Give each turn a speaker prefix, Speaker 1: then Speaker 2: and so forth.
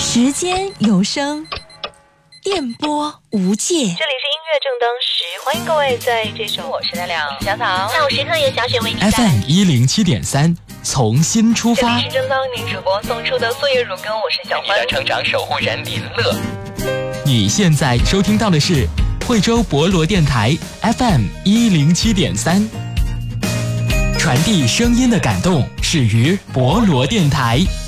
Speaker 1: 时间有声，电波无界。这里是音
Speaker 2: 乐正当时，欢迎各位在这首我是大亮小草下午时刻由小雪为您带来
Speaker 3: FM107.3，从新出发。
Speaker 2: 这里是正当您主播送出的岁月如歌，我是小欢。
Speaker 4: 你的成长守护人李乐。
Speaker 3: 你现在收听到的是惠州博罗电台 FM107.3，传递声音的感动始于博罗电台。